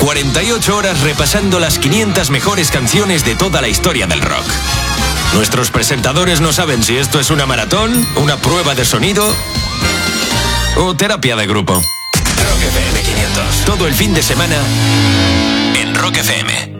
48 horas repasando las 500 mejores canciones de toda la historia del rock. Nuestros presentadores no saben si esto es una maratón, una prueba de sonido o terapia de grupo. Rock FM 500. Todo el fin de semana en Rock FM.